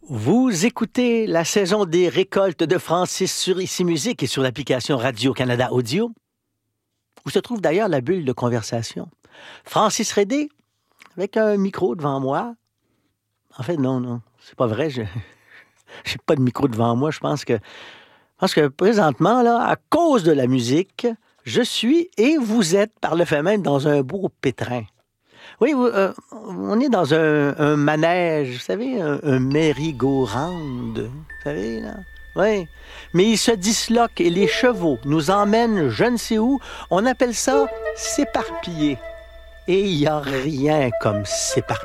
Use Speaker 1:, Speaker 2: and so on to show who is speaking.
Speaker 1: Vous écoutez la saison des récoltes de Francis sur Ici Musique et sur l'application Radio-Canada Audio, où se trouve d'ailleurs la bulle de conversation. Francis Rédé, avec un micro devant moi. En fait, non, c'est pas vrai, j'ai pas de micro devant moi. Je pense que présentement, là, à cause de la musique, je suis et vous êtes par le fait même dans un beau pétrin. Oui, on est dans un manège, vous savez, un merry-go-round, vous savez, là. Oui, mais il se disloque et les chevaux nous emmènent je ne sais où. On appelle ça s'éparpiller. Et il n'y a rien comme s'éparpiller.